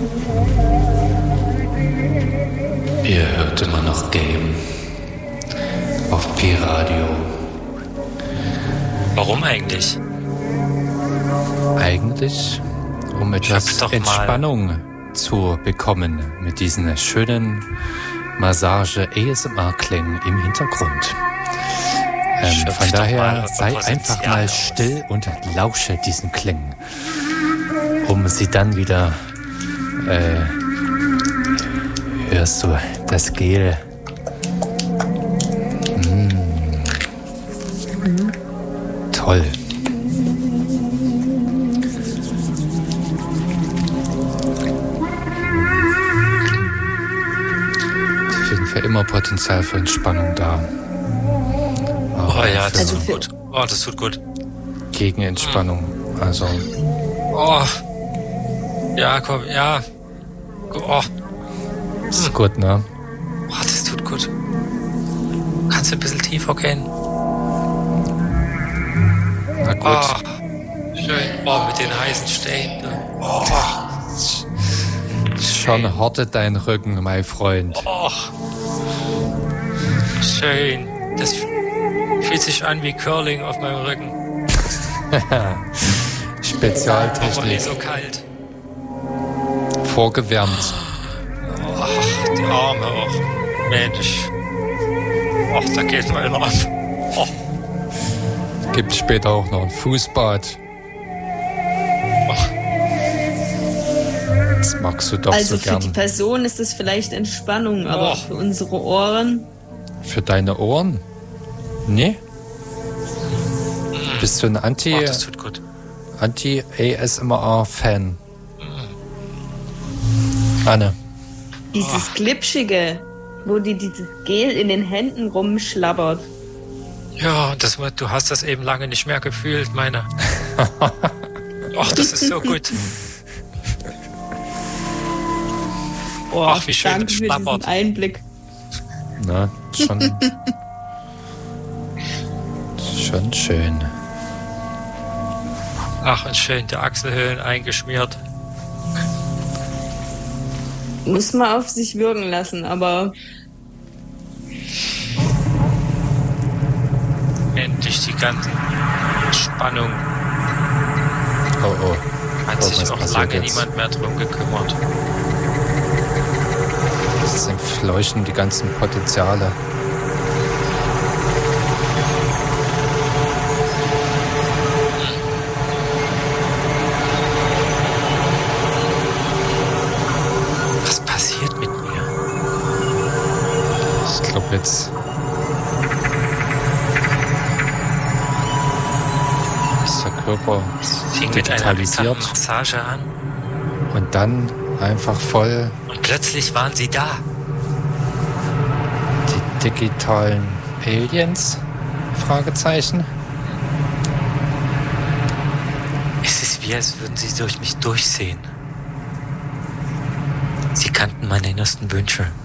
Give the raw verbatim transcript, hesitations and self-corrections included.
Ihr hört immer noch Game auf Pi-Radio. Warum eigentlich? Eigentlich, um etwas Entspannung zu bekommen mit diesen schönen Massage-A S M R-Klängen im Hintergrund. Ähm, von daher sei einfach mal still und lausche diesen Klängen, um sie dann wieder äh, hörst du das Gel. Mm. Toll. Auf jeden Fall immer Potenzial für Entspannung da. Aber oh ja, das tut gut. Oh, das tut gut. Gegen Entspannung, also. Oh. Ja, komm, ja. Oh. Das ist gut, ne? Oh, das tut gut. Kannst du ein bisschen tiefer gehen? Na gut. Oh, schön. Oh, mit den heißen Steinen. Oh. Schon hortet dein Rücken, mein Freund. Oh. Schön. Das fühlt sich an wie Curling auf meinem Rücken. Spezialtechnik. Aber nicht so kalt. Vorgewärmt. Ach, die Arme auch. Mensch. Ach, da geht mal einer ab. Oh. Gibt später auch noch ein Fußbad. Ach. Das magst du doch also so gern. Also für die Person ist das vielleicht Entspannung, aber Oh. für unsere Ohren... Für deine Ohren? Nee? Mm. Bist du ein Anti, Oh, das tut gut. Anti-A S M R-Fan? Mm. Anne? Dieses Oh. Glitschige, wo die dieses Gel in den Händen rumschlabbert. Ja, das, du hast das eben lange nicht mehr gefühlt, meine. Ach, das ist so gut. Oh, Ach, wie schön danke das für schlappert. diesen Einblick. Na, schon. Schon schön. Ach, und schön die Achselhöhlen eingeschmiert. Muss man auf sich wirken lassen, aber Endlich die ganze Spannung. Oh, oh. Hat Oh, sich was auch passiert lange jetzt? niemand mehr drum gekümmert. Das entfleuchen die ganzen Potenziale. Was passiert mit mir? Ich glaube jetzt ist der Körper Es fing mit einer digitalisiert Massage an und dann einfach voll und plötzlich waren sie da. die digitalen Aliens? Fragezeichen. Es ist wie, als würden sie durch mich durchsehen. Sie kannten meine innersten Wünsche.